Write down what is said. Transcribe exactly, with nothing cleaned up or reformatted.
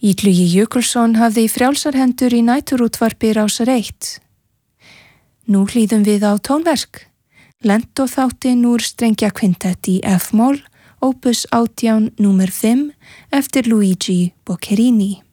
Illugi Jökulsson hafði frjálsar hendur í næturútvarpi Rásar eitt. Nú hlýðum við á tónverk, Lento þáttinn úr strengjakvintett í F-moll, opus átján númer fimm eftir Luigi Boccherini.